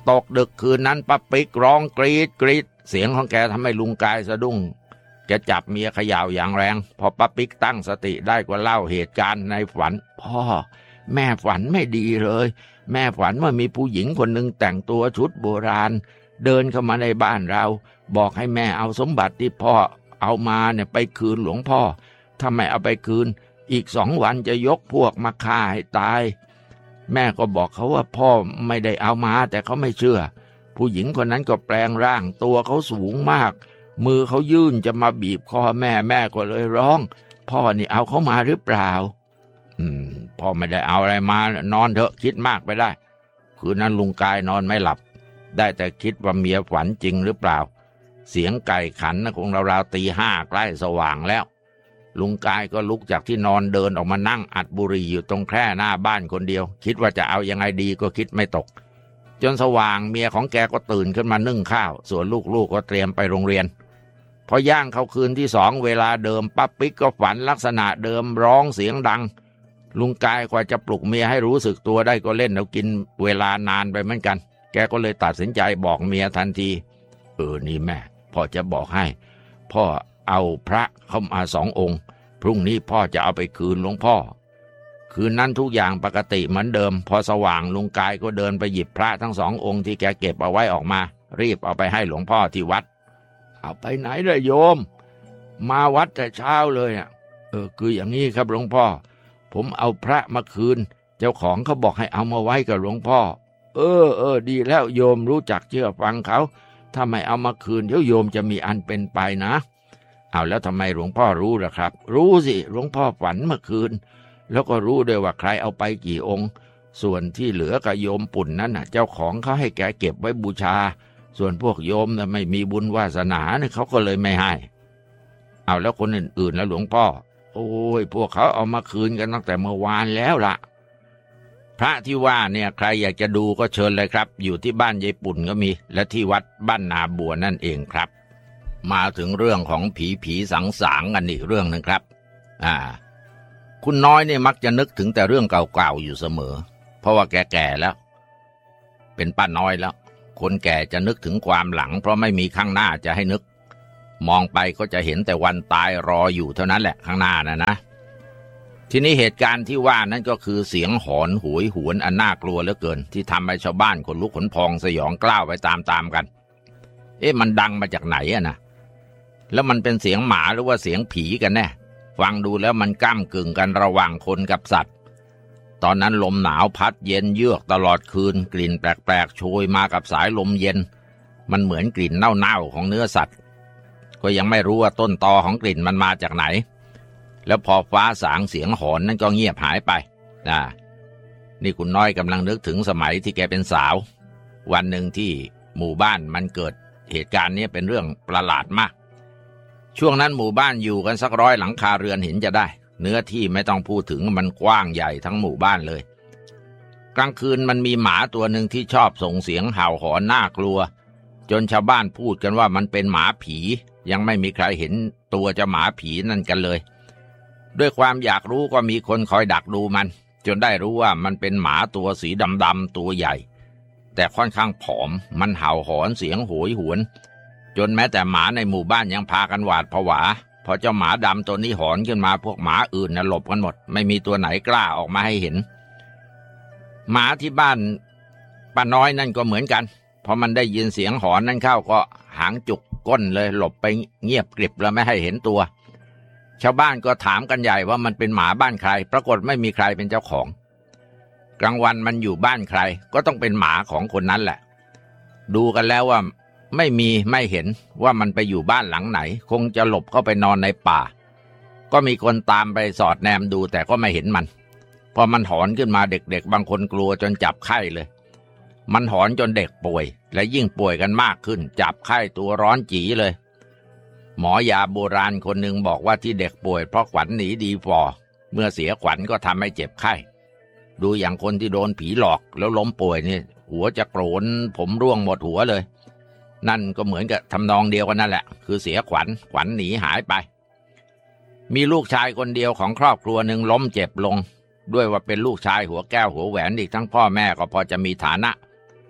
ตกดึกคืนนั้นป้าปิ๊กร้องกรีดกรีดเสียงของแกทำให้ลุงกายสะดุ้งแกจับเมียเขย่าอย่างแรงพอป้าปิ๊กตั้งสติได้ก็เล่าเหตุการณ์ในฝันพ่อแม่ฝันไม่ดีเลยแม่ฝันว่ามีผู้หญิงคนหนึ่งแต่งตัวชุดโบราณเดินเข้ามาในบ้านเราบอกให้แม่เอาสมบัติที่พ่อเอามาเนี่ยไปคืนหลวงพ่อถ้าไม่เอาไปคืนอีก2 วันจะยกพวกมาฆ่าให้ตายแม่ก็บอกเขาว่าพ่อไม่ได้เอามาแต่เขาไม่เชื่อผู้หญิงคนนั้นก็แปลงร่างตัวเขาสูงมากมือเขายื่นจะมาบีบคอแม่ก็เลยร้องพ่อนี่เอาเขามาหรือเปล่าพ่อไม่ได้เอาอะไรมานอนเถอะคิดมากไปได้คืนนั้นลุงกายนอนไม่หลับได้แต่คิดว่าเมียฝันจริงหรือเปล่าเสียงไก่ขันคงราวๆตี 5ใกล้สว่างแล้วลุงกายก็ลุกจากที่นอนเดินออกมานั่งอัดบุหรี่อยู่ตรงแคร่หน้าบ้านคนเดียวคิดว่าจะเอายังไงดีก็คิดไม่ตกจนสว่างเมียของแกก็ตื่นขึ้นมานึ่งข้าวส่วนลูกๆก็เตรียมไปโรงเรียนพอย่างเข้าคืนที่2เวลาเดิมป้าปิ๊กก็ฝันลักษณะเดิมร้องเสียงดังลุงกายกว่าจะปลุกเมียให้รู้สึกตัวได้ก็เล่นเอากินเวลานานไปเหมือนกันแกก็เลยตัดสินใจบอกเมียทันทีนี่แม่พ่อจะบอกให้พ่อเอาพระเข้ามา2 องค์พรุ่งนี้พ่อจะเอาไปคืนหลวงพ่อคืนนั้นทุกอย่างปกติเหมือนเดิมพอสว่างลุงกายก็เดินไปหยิบพระทั้ง2 องค์ที่แกเก็บเอาไว้ออกมารีบเอาไปให้หลวงพ่อที่วัดเอาไปไหนเลยโยมมาวัดแต่เช้าเลยคืออย่างนี้ครับหลวงพ่อผมเอาพระมาคืนเจ้าของเขาบอกให้เอามาไว้กับหลวงพ่อดีแล้วโยมรู้จักเชื่อฟังเขาถ้าไม่เอามาคืนเดี๋ยวโยมจะมีอันเป็นไปนะเอาแล้วทำไมหลวงพ่อรู้ล่ะครับรู้สิหลวงพ่อฝันเมื่อคืนแล้วก็รู้ด้วยว่าใครเอาไปกี่องค์ส่วนที่เหลือกับโยมปุ่นนั้นเจ้าของเขาให้แกเก็บไว้บูชาส่วนพวกโยมไม่มีบุญวาสนาเนี่ยเขาก็เลยไม่ให้เอาแล้วคนอื่นๆแล้วหลวงพ่อโอ้ยพวกเขาเอามาคืนกันตั้งแต่เมื่อวานแล้วล่ะพระที่ว่าเนี่ยใครอยากจะดูก็เชิญเลยครับอยู่ที่บ้านยายปุ่นก็มีและที่วัดบ้านนาบัวนั่นเองครับมาถึงเรื่องของผีสางกันอีกเรื่องนึงครับคุณน้อยเนี่ยมักจะนึกถึงแต่เรื่องเก่าๆอยู่เสมอเพราะว่าแก่ๆแล้วเป็นป้าน้อยแล้วคนแก่จะนึกถึงความหลังเพราะไม่มีข้างหน้าจะให้นึกมองไปก็จะเห็นแต่วันตายรออยู่เท่านั้นแหละข้างหน้านะทีนี้เหตุการณ์ที่ว่านั้นก็คือเสียงหอนโหยหวนอันน่ากลัวเหลือเกินที่ทำให้ชาวบ้านขนลุกขนพองสยองกล้าวไปตามๆกันมันดังมาจากไหนนะแล้วมันเป็นเสียงหมาหรือว่าเสียงผีกันแน่ฟังดูแล้วมันก้ำกึ่งกันระหว่างคนกับสัตว์ตอนนั้นลมหนาวพัดเย็นเยือกตลอดคืนกลิ่นแปลกๆโชยมากับสายลมเย็นมันเหมือนกลิ่นเน่าๆของเนื้อสัตว์ก็ยังไม่รู้ว่าต้นตอของกลิ่นมันมาจากไหนแล้วพอฟ้าสางเสียงหอนนั้นก็เงียบหายไปนี่คุณน้อยกำลังนึกถึงสมัยที่แกเป็นสาววันหนึ่งที่หมู่บ้านมันเกิดเหตุการณ์นี้เป็นเรื่องประหลาดมากช่วงนั้นหมู่บ้านอยู่กันสัก100 หลังคาเรือนเห็นจะได้เนื้อที่ไม่ต้องพูดถึงมันกว้างใหญ่ทั้งหมู่บ้านเลยกลางคืนมันมีหมาตัวหนึ่งที่ชอบส่งเสียงเห่าหอนน่ากลัวจนชาวบ้านพูดกันว่ามันเป็นหมาผียังไม่มีใครเห็นตัวเจ้าหมาผีนั่นกันเลยด้วยความอยากรู้ก็มีคนคอยดักดูมันจนได้รู้ว่ามันเป็นหมาตัวสีดำๆตัวใหญ่แต่ค่อนข้างผอมมันเห่าหอนเสียงโหยหวนจนแม้แต่หมาในหมู่บ้านยังพากันหวาดผวาพอเจ้าหมาดำตัวนี้หอนขึ้นมาพวกหมาอื่นหลบกันหมดไม่มีตัวไหนกล้าออกมาให้เห็นหมาที่บ้านป้าน้อยนั่นก็เหมือนกันพอมันได้ยินเสียงหอนนั้นเข้าก็หางจุกก้นเลยหลบไปเงียบกริบแล้วไม่ให้เห็นตัวชาวบ้านก็ถามกันใหญ่ว่ามันเป็นหมาบ้านใครปรากฏไม่มีใครเป็นเจ้าของกลางวันมันอยู่บ้านใครก็ต้องเป็นหมาของคนนั้นแหละดูกันแล้วว่าไม่เห็นว่ามันไปอยู่บ้านหลังไหนคงจะหลบเข้าไปนอนในป่าก็มีคนตามไปสอดแนมดูแต่ก็ไม่เห็นมันพอมันหอนขึ้นมาเด็กๆบางคนกลัวจนจับไข้เลยมันหอนจนเด็กป่วยและยิ่งป่วยกันมากขึ้นจับไข้ตัวร้อนจี๋เลยหมอยาโบราณคนหนึ่งบอกว่าที่เด็กป่วยเพราะขวัญหนีดีฟอเมื่อเสียขวัญก็ทำให้เจ็บไข้ดูอย่างคนที่โดนผีหลอกแล้วล้มป่วยนี่หัวจะโกรนผมร่วงหมดหัวเลยนั่นก็เหมือนกับทำนองเดียวกันนั่นแหละคือเสียขวัญหนีหายไปมีลูกชายคนเดียวของครอบครัวหนึ่งล้มเจ็บลงด้วยว่าเป็นลูกชายหัวแก้วหัวแหวนอีกทั้งพ่อแม่ก็พอจะมีฐานะ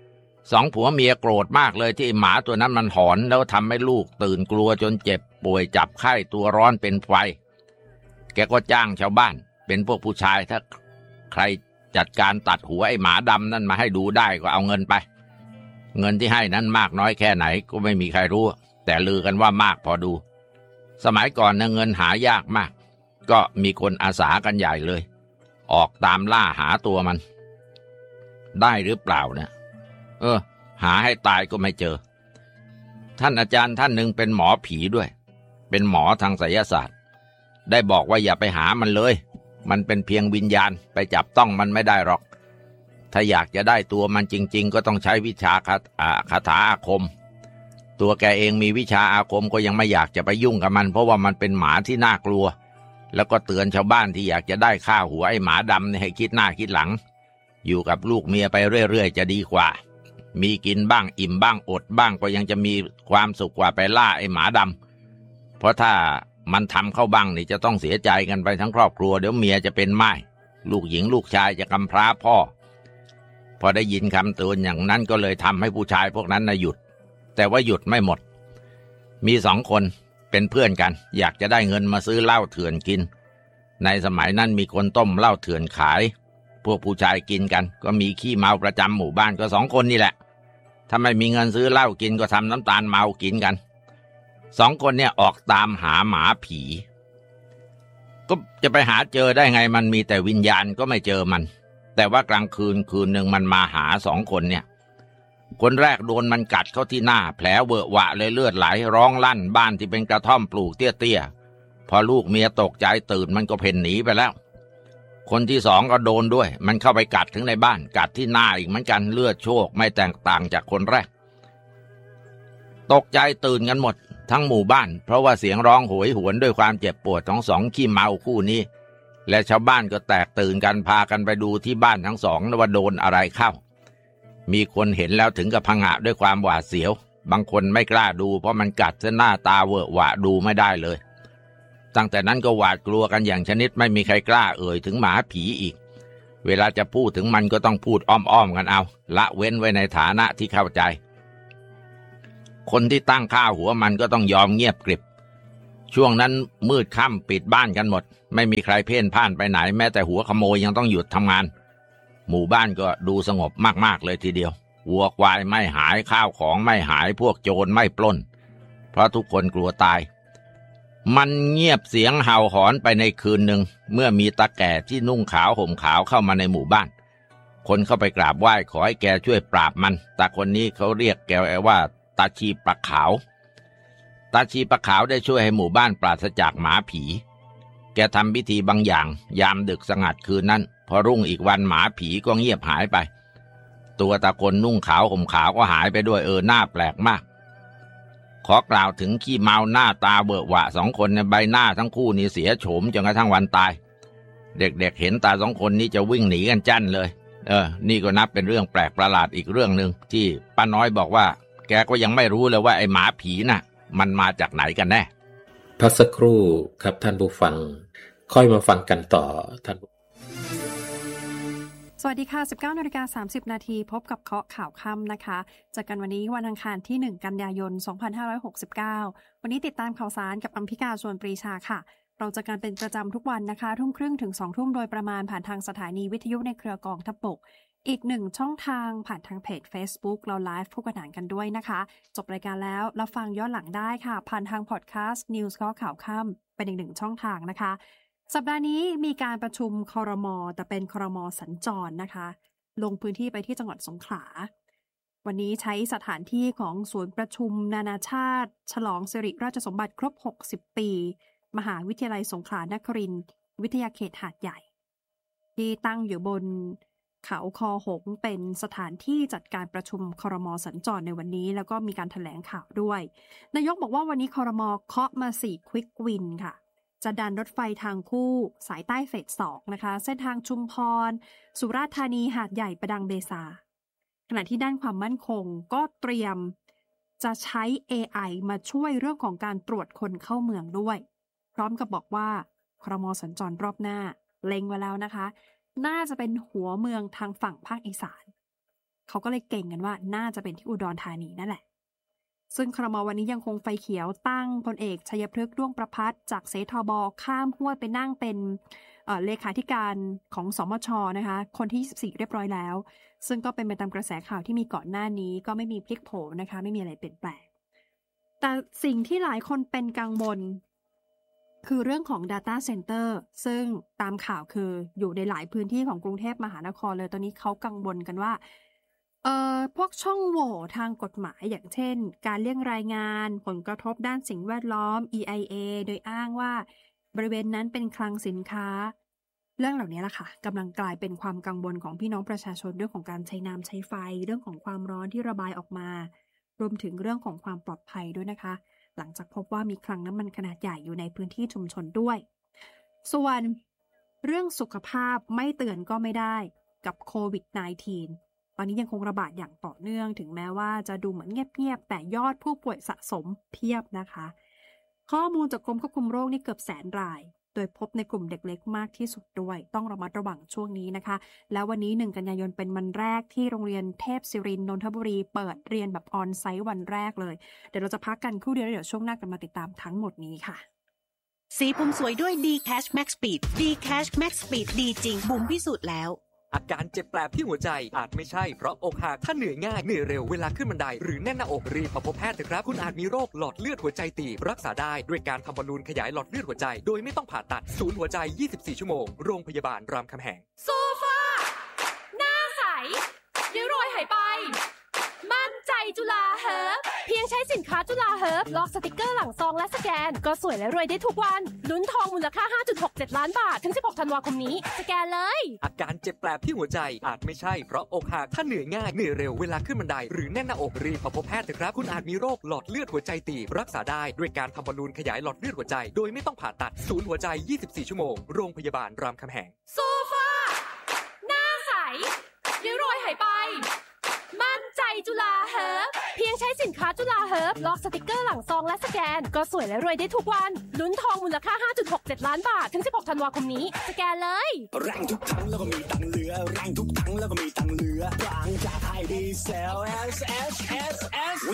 สองผัวเมียโกรธมากเลยที่หมาตัวนั้นมันหอนแล้วทำให้ลูกตื่นกลัวจนเจ็บป่วยจับไข้ตัวร้อนเป็นไฟแกก็จ้างชาวบ้านเป็นพวกผู้ชายถ้าใครจัดการตัดหัวไอ้หมาดำนั่นมาให้ดูได้ก็เอาเงินไปเงินที่ให้นั้นมากน้อยแค่ไหนก็ไม่มีใครรู้แต่ลือกันว่ามากพอดูสมัยก่อนนะเงินหายากมากก็มีคนอาสากันใหญ่เลยออกตามล่าหาตัวมันได้หรือเปล่าเนี่ยหาให้ตายก็ไม่เจอท่านอาจารย์ท่านหนึ่งเป็นหมอผีด้วยเป็นหมอทางไสยศาสตร์ได้บอกว่าอย่าไปหามันเลยมันเป็นเพียงวิญญาณไปจับต้องมันไม่ได้หรอกถ้าอยากจะได้ตัวมันจริงๆก็ต้องใช้วิชาคาถาอาคมตัวแกเองมีวิชาอาคมก็ยังไม่อยากจะไปยุ่งกับมันเพราะว่ามันเป็นหมาที่น่ากลัวแล้วก็เตือนชาวบ้านที่อยากจะได้ฆ่าหัวไอ้หมาดำให้คิดหน้าคิดหลังอยู่กับลูกเมียไปเรื่อยๆจะดีกว่ามีกินบ้างอิ่มบ้างอดบ้างก็ยังจะมีความสุขกว่าไปล่าไอ้หมาดำเพราะถ้ามันทำเข้าบ้างนี่จะต้องเสียใจกันไปทั้งครอบครัวเดี๋ยวเมียจะเป็นม่ายลูกหญิงลูกชายจะกำพร้าพ่อพอได้ยินคำเตือนอย่างนั้นก็เลยทำให้ผู้ชายพวกนั้นหยุดแต่ว่าหยุดไม่หมดมี2 คนเป็นเพื่อนกันอยากจะได้เงินมาซื้อเหล้าเถื่อนกินในสมัยนั้นมีคนต้มเหล้าเถื่อนขายพวกผู้ชายกินกันก็มีขี้เมาประจำหมู่บ้านก็2 คนนี่แหละถ้าไม่มีเงินซื้อเหล้ากินก็ทำน้ำตาลเมากินกัน2 คนเนี่ยออกตามหาหมาผีก็จะไปหาเจอได้ไงมันมีแต่วิญญาณก็ไม่เจอมันแต่ว่ากลางคืนหนึ่งมันมาหา2 คนเนี่ยคนแรกโดนมันกัดเข้าที่หน้าแผลเวอะหวะเลยเลือดไหลร้องลั่นบ้านที่เป็นกระท่อมปลูกเตี้ยๆพอลูกเมียตกใจตื่นมันก็เพ่นหนีไปแล้วคนที่2ก็โดนด้วยมันเข้าไปกัดถึงในบ้านกัดที่หน้าอีกเหมือนกันเลือดโชกไม่แตกต่างจากคนแรกตกใจตื่นกันหมดทั้งหมู่บ้านเพราะว่าเสียงร้องโหยหวนด้วยความเจ็บปวดของ2 ขี้เมาคู่นี้และชาวบ้านก็แตกตื่นกันพากันไปดูที่บ้านทั้ง2ว่าโดนอะไรเข้ามีคนเห็นแล้วถึงกับผงะด้วยความหวาดเสียวบางคนไม่กล้าดูเพราะมันกัดซะหน้าตาเวอะหวะดูไม่ได้เลยตั้งแต่นั้นก็หวาดกลัวกันอย่างชนิดไม่มีใครกล้าเอ่ยถึงหมาผีอีกเวลาจะพูดถึงมันก็ต้องพูดอ้อมๆกันเอาละเว้นไว้ในฐานะที่เข้าใจคนที่ตั้งฆ่าหัวมันก็ต้องยอมเงียบกริบช่วงนั้นมืดค่ำปิดบ้านกันหมดไม่มีใครเพ่นพ่านไปไหนแม้แต่หัวขโมยยังต้องหยุดทำงานหมู่บ้านก็ดูสงบมากๆเลยทีเดียววัวควายไม่หายข้าวของไม่หายพวกโจรไม่ปล้นเพราะทุกคนกลัวตายมันเงียบเสียงเห่าหอนไปในคืนหนึ่งเมื่อมีตาแก่ที่นุ่งขาวห่มขาวเข้ามาในหมู่บ้านคนเข้าไปกราบไหว้ขอให้แกช่วยปราบมันตาคนนี้เขาเรียกแกว่าตาชีปะขาวตาชีปะขาวได้ช่วยให้หมู่บ้านปราศจากหมาผีแกทำพิธีบางอย่างยามดึกสงัดคืนนั้นพอรุ่งอีกวันหมาผีก็เงียบหายไปตัวตาคนนุ่งขาวห่มขาวก็หายไปด้วยหน้าแปลกมากขอกล่าวถึงขี้เมาหน้าตาเบอะหวะ2 คนในใบหน้าทั้งคู่นี่เสียโฉมจนกระทั่งวันตายเด็กๆเห็นตา2 คนนี้จะวิ่งหนีกันจั่นเลยนี่ก็นับเป็นเรื่องแปลกประหลาดอีกเรื่องหนึ่งที่ป้าน้อยบอกว่าแกก็ยังไม่รู้เลยว่าไอ้หมาผีน่ะมันมาจากไหนกันแน่พักสักครู่ครับท่านผู้ฟังค่อยมาฟังกันต่อท่านสวัสดีค่ะ 19:30 น.พบกับเคาะข่าวค่ำนะคะเจอกันวันนี้วันอังคารที่1 กันยายน 2569วันนี้ติดตามข่าวสารกับอัมพิกาชวนปรีชาค่ะเราจะกันเป็นประจำทุกวันนะคะ 12:30 ถึง 20:00 โดยประมาณผ่านทางสถานีวิทยุในเครือกองทัพบกอีก1ช่องทางผ่านทางเพจ Facebook เราไลฟ์คู่ขนานกันด้วยนะคะจบรายการแล้วรับฟังย้อนหลังได้ค่ะผ่านทางพอดแคสต์ News เคาะข่าวค่ำเป็นอีก1ช่องทางนะคะสัปดาห์นี้มีการประชุมครม.แต่เป็นครม.สัญจรนะคะลงพื้นที่ไปที่จังหวัดสงขลาวันนี้ใช้สถานที่ของศูนย์ประชุมนานาชาติฉลองสิริราชสมบัติครบ60 ปีมหาวิทยาลัยสงขลานครินทร์วิทยาเขตหาดใหญ่ที่ตั้งอยู่บนเขาคอหงเป็นสถานที่จัดการประชุมครม.สัญจรในวันนี้แล้วก็มีการแถลงข่าวด้วยนายกบอกว่าวันนี้ครม.เคาะมา4 Quick Win ค่ะจะดันรถไฟทางคู่สายใต้เฟส 2นะคะเส้นทางชุมพรสุราษฎร์ธานีหาดใหญ่ประดังเบซาขณะที่ด้านความมั่นคงก็เตรียมจะใช้ AI มาช่วยเรื่องของการตรวจคนเข้าเมืองด้วยพร้อมกับบอกว่าครม.สัญจรรอบหน้าเล็งไว้แล้วนะคะน่าจะเป็นหัวเมืองทางฝั่งภาคอีสานเขาก็เลยเก่งกันว่าน่าจะเป็นที่อุดรธานีนั่นแหละซึ่งครม.วันนี้ยังคงไฟเขียวตั้งพลเอกชัยพฤกษ์ด้วงประภัสจากเสทบ.ข้ามห้วยไปนั่งเป็นเลขาธิการของสมช.นะคะคนที่24เรียบร้อยแล้วซึ่งก็เป็นไปตามกระแสข่าวที่มีก่อนหน้านี้ก็ไม่มีพลิกโผนะคะไม่มีอะไรเปลี่ยนแปลงแต่สิ่งที่หลายคนเป็นกังวลคือเรื่องของ Data Center ซึ่งตามข่าวคืออยู่ในหลายพื้นที่ของกรุงเทพมหานครเลยตอนนี้เขากังวลกันว่าพวกช่องโหว่ทางกฎหมายอย่างเช่นการเลี่ยงรายงานผลกระทบด้านสิ่งแวดล้อม EIA โดยอ้างว่าบริเวณนั้นเป็นคลังสินค้าเรื่องเหล่านี้ล่ะค่ะกำลังกลายเป็นความกังวลของพี่น้องประชาชนเรื่องของการใช้น้ำใช้ไฟเรื่องของความร้อนที่ระบายออกมารวมถึงเรื่องของความปลอดภัยด้วยนะคะหลังจากพบว่ามีคลังน้ำมันขนาดใหญ่อยู่ในพื้นที่ชุมชนด้วยส่วนเรื่องสุขภาพไม่เตือนก็ไม่ได้กับโควิด -19 ตอนนี้ยังคงระบาดอย่างต่อเนื่องถึงแม้ว่าจะดูเหมือนเงียบๆแต่ยอดผู้ป่วยสะสมเพียบนะคะข้อมูลจากกรมควบคุมโรคนี่เกือบ100,000 รายโดยพบในกลุ่มเด็กเล็กมากที่สุดด้วยต้องระมัดระวังช่วงนี้นะคะแล้ววันนี้1 กันยายนเป็นวันแรกที่โรงเรียนเทพศิรินทร์นนทบุรีเปิดเรียนแบบออนไซต์วันแรกเลยเดี๋ยวเราจะพักกันครู่เดียวเดี๋ยวช่วงหน้ากลับมาติดตามทั้งหมดนี้ค่ะสีผมสวยด้วย D-Cash Max Speed D-Cash Max Speed ดีจริงบุ๋มพิสูจน์แล้วอาการเจ็บแปลบที่หัวใจอาจไม่ใช่เพราะอกหักถ้าเหนื่อยง่ายเหนื่อยเร็วเวลาขึ้นบันไดหรือแน่นหน้าอกรีบมาพบแพทย์เถอะครับคุณอาจมีโรคหลอดเลือดหัวใจตีบรักษาได้ด้วยการทำบอลลูนขยายหลอดเลือดหัวใจโดยไม่ต้องผ่าตัดศูนย์หัวใจ24ชั่วโมงโรงพยาบาลรามคำแหงโซฟาหน้าใสริ้วรอยหายไปมั่นใจจุฬาเฮิร์บเพียงใช้สินค้าจุฬาเฮิร์บลอกสติกเกอร์หลังซองและสแกนก็สวยและรวยได้ทุกวันลุ้นทองมูลค่า 5.67 ล้านบาทถึง16ธันวาคมนี้สแกนเลยอาการเจ็บแปลบที่หัวใจอาจไม่ใช่เพราะอกหักถ้าเหนื่อยง่ายเหนื่อยเร็วเวลาขึ้นบันไดหรือแน่นหน้าอกรีบมาพบแพทย์เถอะครับคุณอาจมีโรคหลอดเลือดหัวใจตีบรักษาได้ด้วยการทำบอลลูนขยายหลอดเลือดหัวใจโดยไม่ต้องผ่าตัดศูนย์หัวใจ24ชั่วโมงโรงพยาบาลรามคำแหงโซฟาหน้าใสริ้วรอยหายไปมั่นใจจุฬาเฮิร์บเพียงใช้สินค้าจุฬาเฮิร์บลอกสติกเกอร์หลังซองและสแกนก็สวยและรวยได้ทุกวันลุ้นทองมูลค่า 5.67 ล้านบาทถึง16ธันวาคมนี้สแกนเลยแรงทุกครั้งแล้วก็มีตังเหลือแรงทุกครั้งแล้วก็มีตังเหลือบางจากไทยดีเซล SSSS